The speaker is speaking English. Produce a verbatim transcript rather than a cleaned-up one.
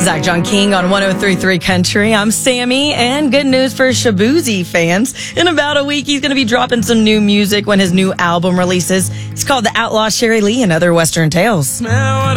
Zach John King on one oh three point three Country. I'm Sammy, and good news for Shaboozey fans. In about a week, he's going to be dropping some new music when his new album releases. It's called The Outlaw Sherry Lee and Other Western Tales.